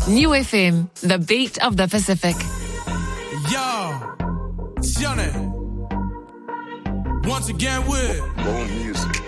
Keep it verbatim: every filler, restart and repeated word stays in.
New F M, the beat of the Pacific. Yo, Johnny. Once again with More music.